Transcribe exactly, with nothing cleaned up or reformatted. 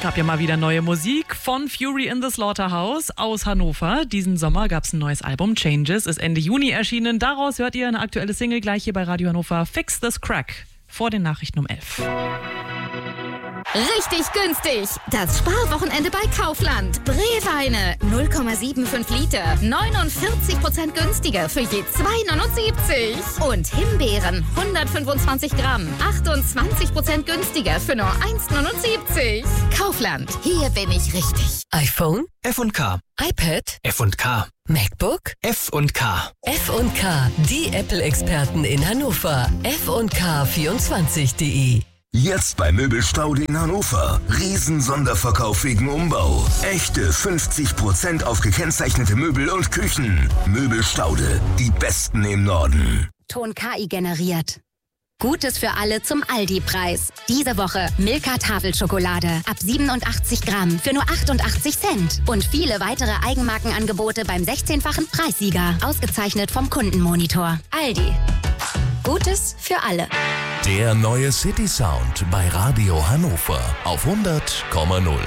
Gab ja mal wieder neue Musik von Fury in the Slaughterhouse aus Hannover. Diesen Sommer gab es ein neues Album, Changes, ist Ende Juni erschienen. Daraus hört ihr eine aktuelle Single gleich hier bei Radio Hannover, Fix This Crack, vor den Nachrichten um elf. Richtig günstig. Das Sparwochenende bei Kaufland. Brewweine null Komma fünfundsiebzig Liter. neunundvierzig Prozent günstiger für je zwei Komma neunundsiebzig. Und Himbeeren hundertfünfundzwanzig Gramm. achtundzwanzig Prozent günstiger für nur eins Komma neunundsiebzig. Kaufland. Hier bin ich richtig. iPhone? F und K. iPad? F und K. MacBook? F und K. F und K. Die Apple-Experten in Hannover. F und K vierundzwanzig punkt de. Jetzt bei Möbelstaude in Hannover. Riesen-Sonderverkauf wegen Umbau. Echte fünfzig Prozent auf gekennzeichnete Möbel und Küchen. Möbelstaude, die besten im Norden. Ton K I generiert. Gutes für alle zum Aldi-Preis. Diese Woche Milka Tafelschokolade ab siebenundachtzig Gramm für nur achtundachtzig Cent. Und viele weitere Eigenmarkenangebote beim sechzehnfachen Preissieger. Ausgezeichnet vom Kundenmonitor. Aldi. Gutes für alle. Der neue City Sound bei Radio Hannover auf hundert Komma null.